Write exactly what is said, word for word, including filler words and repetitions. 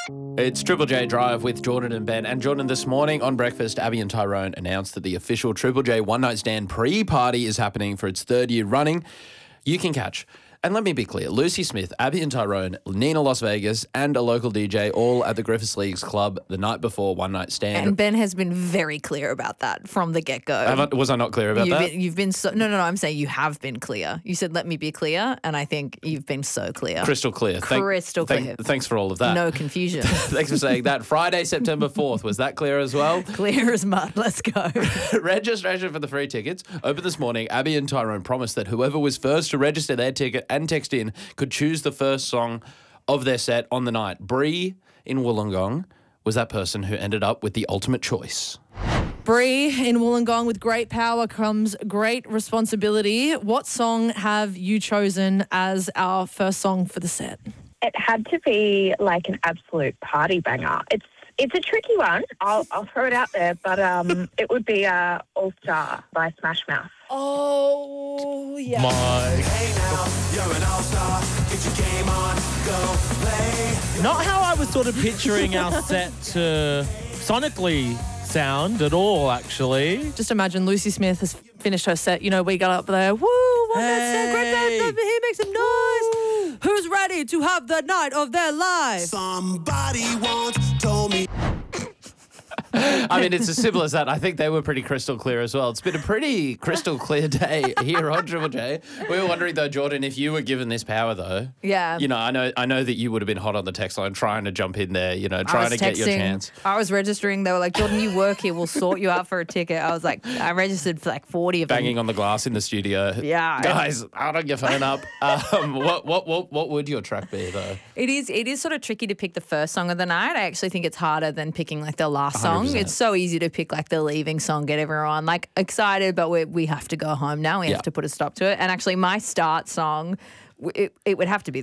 It's Triple J Drive with Jordan and Ben. And Jordan, this morning on Breakfast, Abby and Tyrone announced that the official Triple J One Night Stand pre-party is happening for its third year running. You can catch, and let me be clear, Lucy Smith, Abby and Tyrone, Nina Las Vegas, and a local D J all at the Griffiths Leagues Club the night before One Night Stand. And Ben has been very clear about that from the get-go. Have I, was I not clear about you've that? Been, you've been so, no, no, no, I'm saying you have been clear. You said, let me be clear, and I think you've been so clear. Crystal clear. Thank, Crystal thank, clear. Thanks for all of that. No confusion. Thanks for saying that. Friday, September fourth, was that clear as well? Clear as mud. Let's go. Registration for the free tickets opened this morning. Abby and Tyrone promised that whoever was first to register their ticket and text in could choose the first song of their set on the night. Bree in Wollongong was that person who ended up with the ultimate choice. Bree in Wollongong, with great power comes great responsibility. What song have you chosen as our first song for the set? It had to be like an absolute party banger. It's it's a tricky one. I'll I'll throw it out there, but um, it would be uh, All Star by Smash Mouth. Oh, yeah. My. Hey now, you're an all-star. Get your game on, go play. Not how I was sort of picturing our set to sonically sound at all, actually. Just imagine Lucy Smith has finished her set. You know, we got up there. Woo, one night stand, great Hey. night, he makes some noise. Who's ready to have the night of their life? Somebody once told me. I mean, it's as simple as that. I think they were pretty crystal clear as well. It's been a pretty crystal clear day here on Triple J. We were wondering, though, Jordan, if you were given this power, though. Yeah. You know, I know I know that you would have been hot on the text line trying to jump in there, you know, I trying was to get your texting, chance. I was registering. They were like, Jordan, you work here. We'll sort you out for a ticket. I was like, I registered for like forty of them. Banging on the glass in the studio. Yeah. Guys, hold on your phone up. Um, what, what, what, what would your track be, though? It is it is sort of tricky to pick the first song of the night. I actually think it's harder than picking like the last one hundred song. percent. It's so easy to pick like the leaving song, get everyone like excited, but we we have to go home now. We Yeah. have to put a stop to it. And actually my start song, w- it, it would have to be